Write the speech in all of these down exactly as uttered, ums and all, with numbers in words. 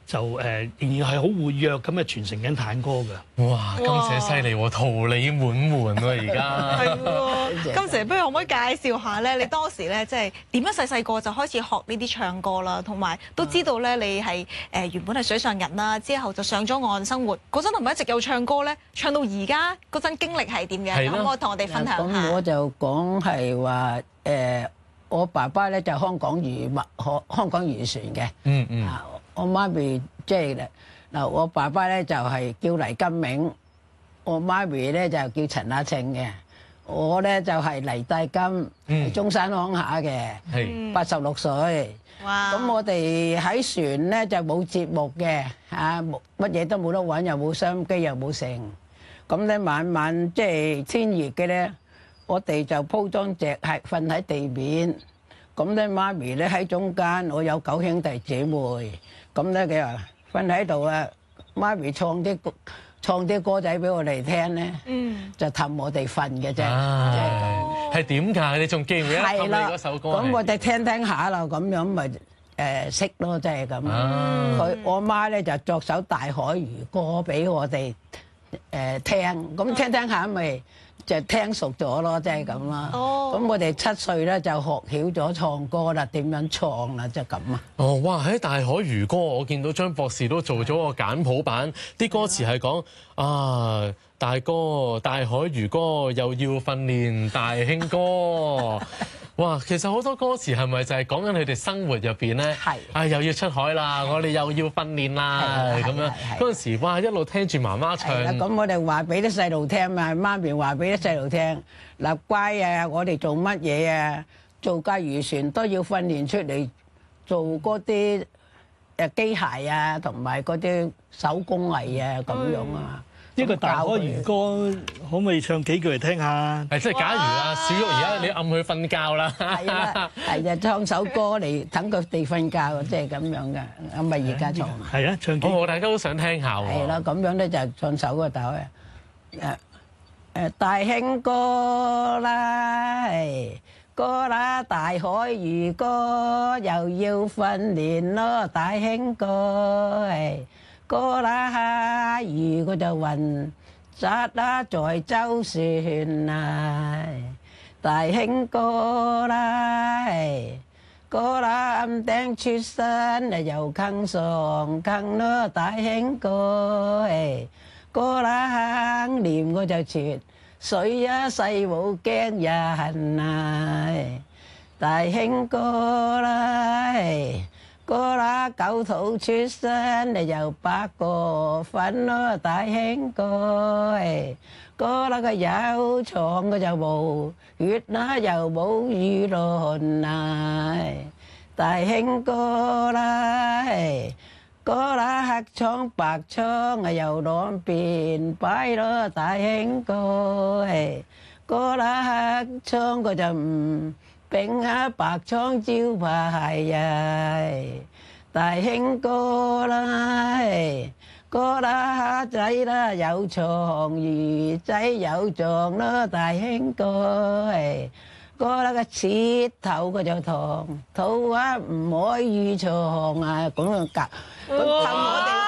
就誒、呃、仍然係好活躍咁嘅傳承緊探戈嘅。 哇！金姐犀利喎，桃李滿門喎而家。 係喎，金姐不如可唔可以介紹下咧？你當時咧即係點樣細細個就開始學呢啲唱歌啦，同埋都知道咧你係誒原本係水上人啦，之後就上咗岸生活嗰陣，係咪一直有唱歌咧？唱到而家嗰陣經歷係點嘅？可唔可以同我哋分享下？ 咁我就講係話誒，我爸爸咧就香港漁物香香港漁船嘅。 嗯嗯。 我媽咪即係嗱，我爸爸咧就係叫黎金銘，我媽咪咧就叫陳亞慶嘅，我咧就係黎大金，係中山鄉下嘅，八十六歲。 哇！ 咁我哋喺船咧就冇節目嘅嚇，乜嘢都冇得玩，又冇收音機，又冇成。咁咧晚晚即係天熱嘅咧，我哋就鋪張席係瞓喺地面。咁咧媽咪咧喺中間，我有九兄弟姊妹。咁咧佢話瞓喺度啊，媽咪唱啲唱啲歌仔俾我哋聽咧，嗯、就氹我哋瞓嘅啫。即係係點㗎？你仲記唔記得氹你嗰首歌？ 咁我哋聽聽下啦，咁樣咪誒識咯，即係咁。佢我媽咧就作首《大海漁歌》俾我哋誒聽，咁聽聽下咪就聽熟咗咯，即係咁啦。咁我哋七歲咧就學曉咗唱歌啦，點樣唱啦，即係咁啊。 哦，哇！喺《大海漁歌》，我見到張博士都做咗個簡譜版，啲歌詞係講啊，大哥，大海漁歌又要訓練大興哥。哇！其實好多歌詞係咪就係講緊佢哋生活入邊咧？係啊，又要出海啦，我哋又要訓練啦，咁樣嗰陣時，哇！一路聽住媽媽唱。 咁我哋話俾啲細路聽嘛，媽咪話俾啲細路聽，嗱乖啊，我哋做乜嘢啊？做架漁船都要訓練出嚟做嗰啲誒機械啊，同埋嗰啲手工藝啊，咁樣啊。 呢個大海漁歌可唔可以唱幾句嚟聽下？ 係即係假如啊，小玉而家你暗佢瞓覺啦， 係啦，係啊，唱首歌嚟等佢哋瞓覺，即係咁樣嘅。咁咪而家唱。 係啊，唱幾句。 哦，大家都想聽下喎。 係啦，咁樣咧就唱首個大海誒誒大興哥啦，哥啦，大海漁歌又要訓練咯，大興哥誒。哥啦，如果就雲扎啦在舟船啊，大興哥啦，哥啦暗頂出身啊又坑上坑咯，大興哥，哥啦坑念我就絕水啊細冇驚人啊，大興哥啦。哥啦，狗肚出身你又八個分咯，大興哥誒！哥啦個有床個就冇血啦，又冇雨論啊！大興哥啦誒！哥啦黑窗白窗啊又兩邊擺咯，大興哥誒！哥啦黑窗個就唔〜並下白窗招牌啊，大興哥啦，哥啦蝦仔啦有床，魚仔有撞咯，大興哥，哥啦個舌頭個就糖，肚啊唔可以床啊，咁樣夾，咁氹我哋。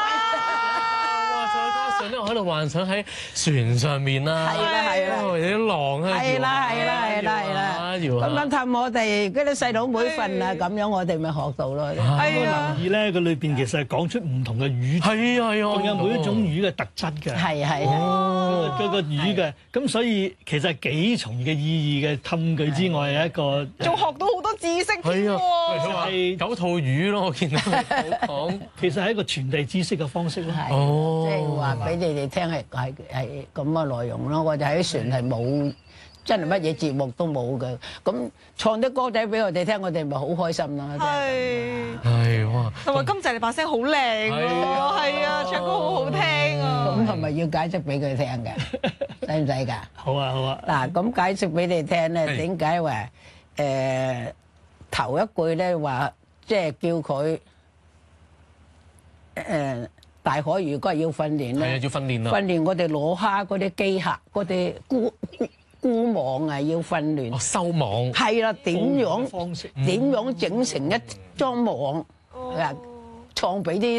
咧我喺度幻想喺船上面啦， 係啦係啦， 有啲浪啊， 係啦係啦係啦係啦，咁樣氹我哋嗰啲細佬妹瞓啊，咁樣我哋咪學到咯。 係啊，留意咧，佢裏邊其實係講出唔同嘅魚， 係啊係啊， 仲有每一種魚嘅特質嘅， 係係哦，嗰個魚嘅，咁所以其實幾重嘅意義嘅氹佢之外，係一個仲學到好多知識添喎。 係九肚魚咯，我見到講， 其實係一個傳遞知識嘅方式咯。 哦，即係話俾你哋聽係係係咁嘅內容咯。我哋喺船係冇真係乜嘢節目都冇嘅。咁唱啲歌仔俾我哋聽，我哋咪好開心咯。 係係哇， 同埋金姐你把聲好靚咯，係啊，唱歌好好聽啊。 咁係咪要解釋俾佢聽嘅？使唔使㗎？ 好啊好啊。嗱， 咁解釋俾你聽咧，點解話誒頭一句咧話即係叫佢誒？大海漁歌要訓練咧， 係啊，要訓練啊！ 訓練我哋攞蝦嗰啲機械，嗰啲箍箍網啊，要訓練。 哦，收網。 係啦，點樣點樣整成一張網啊？創俾啲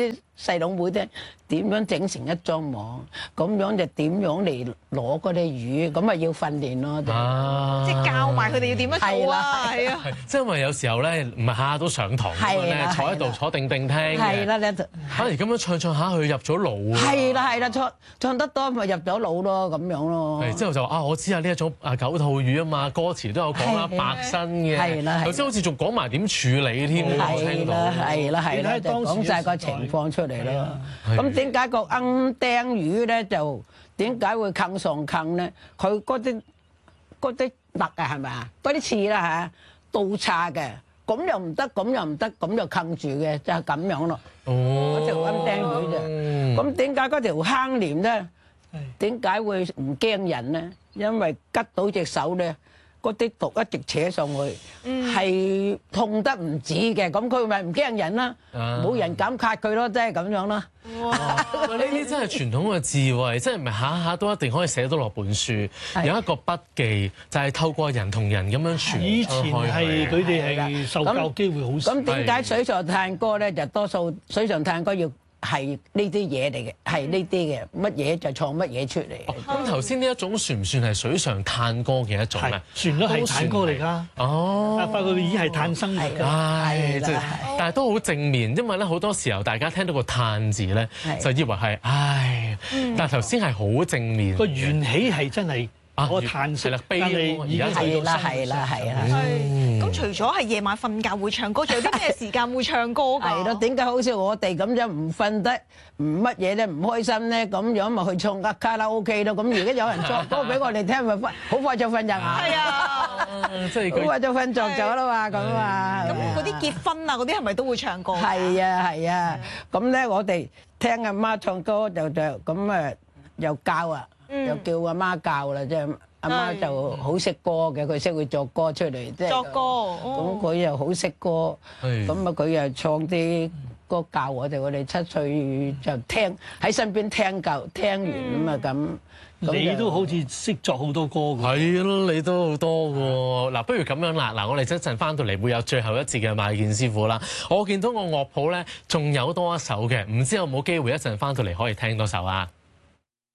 細佬妹聽點樣整成一張網，咁樣就點樣嚟攞嗰啲魚，咁啊要訓練咯。 啊， 即係教埋佢哋要點樣做啊，係啊。 即係因為有時候咧，唔係下下都上堂咁樣咧，坐喺度坐定定聽嘅。 係啦，你反而咁樣唱唱下，佢入咗腦啊。 係啦係啦，唱唱得多咪入咗腦咯，咁樣咯。 係之後就啊，我知啊，呢一種啊九套魚啊嘛，歌詞都有講啦，白身嘅。 係啦， 頭先好似仲講埋點處理添，我聽到。 係啦係啦，就講晒個情況出嚟咯。咁點解個鵪鶉魚咧就點解會坑上坑咧？佢嗰啲嗰啲肋啊係咪啊？嗰啲刺啦嚇，倒叉嘅，咁又唔得，咁又唔得，咁就坑住嘅，就係咁樣咯。 哦， 嗰條鵪鶉魚就咁點解嗰條坑鐮咧？點解會唔驚人咧？因為拮到隻手咧。嗰啲毒一直扯上去，係、嗯、痛得唔止嘅，咁佢咪唔驚人啦，冇、啊、人敢卡佢咯，即係咁樣啦。 哇！呢啲真係傳統嘅智慧，即係唔係下下都一定可以寫到落本書。有一個筆記就係透過人同人咁樣傳。以前係佢哋係受教機會好少。 咁點解水上探歌咧？就多數水上探歌要。係呢啲嘢嚟嘅，係呢啲嘅，乜嘢就創乜嘢出嚟。 咁頭先呢一種算唔算係水上探歌嘅一種咧？ 算都係探歌嚟㗎。哦，發覺佢已經係探生嚟㗎。 係，即係，但係都好正面，因為咧好多時候大家聽到個嘆字咧，就以為係唉，但係頭先係好正面。個緣起係真係。啊！我嘆息啦，悲而家係啦，係啦，係啦。 咁除咗係夜晚瞓覺會唱歌，仲有啲咩時間會唱歌㗎？ 係咯，點解好似我哋咁樣唔瞓得，唔乜嘢咧，唔開心咧，咁樣咪去唱卡卡拉 OK 咯？咁而家有人作歌俾我哋聽，咪好快就瞓着啊！ 係啊， 即係好快就瞓着咗啦嘛，咁啊。 咁嗰啲結婚啊，嗰啲係咪都會唱歌？ 係啊，係啊。咁咧，我哋聽阿媽唱歌就就咁誒，又教啊。又叫阿媽教啦，即係阿媽就好識歌嘅，佢識會作歌出嚟，即係作歌。 咁佢又好識歌，咁啊佢又唱啲歌教我哋，我哋七歲就聽喺身邊聽教，聽完咁啊咁。 你都好似識作好多歌㗎。 係咯，你都好多㗎。嗱，不如咁樣啦，嗱，我哋一陣翻到嚟會有最後一節嘅麥健師傅啦。我見到個樂譜咧，仲有多一首嘅，唔知有冇機會一陣翻到嚟可以聽多首啊？